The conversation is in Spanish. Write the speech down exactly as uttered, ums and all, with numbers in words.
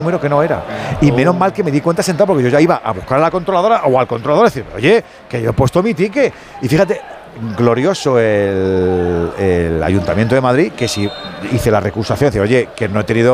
número que no era. Y menos mal que me di cuenta sentado, porque yo ya iba a buscar a la controladora o al controlador y decir, oye, que yo he puesto mi ticket. Y fíjate, glorioso el, el Ayuntamiento de Madrid, que si hice la recusación, decir, oye, que no he tenido